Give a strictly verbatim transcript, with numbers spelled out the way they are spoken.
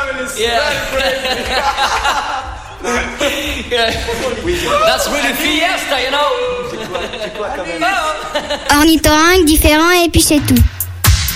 family is Yeah. very crazy. Yeah. That's really fiesta, you know. Ornithorynque différent et puis c'est tout.